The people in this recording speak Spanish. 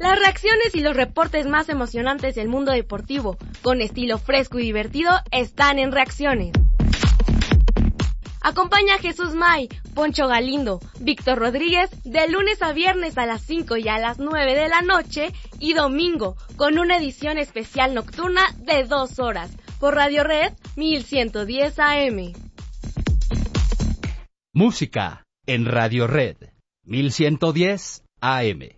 Las reacciones y los reportes más emocionantes del mundo deportivo, con estilo fresco y divertido, están en Reacciones. Acompaña a Jesús May, Poncho Galindo, Víctor Rodríguez, de lunes a viernes a las 5 y a las 9 de la noche y domingo, con una edición especial nocturna de 2 horas, por Radio Red 1110 AM. Música en Radio Red 1110 AM.